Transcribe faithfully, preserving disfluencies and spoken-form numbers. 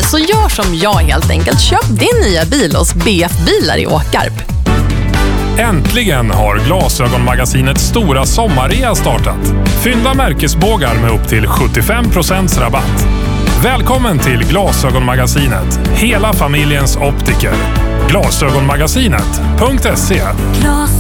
dig, så gör som jag helt enkelt. Köp din nya bil hos B F Bilar i Åkarp. Äntligen har Glasögonmagasinets stora sommarrea startat. Fynda märkesbågar med upp till sjuttiofem procent rabatt. Välkommen till Glasögonmagasinet, hela familjens optiker. Glasögonmagasinet punkt se.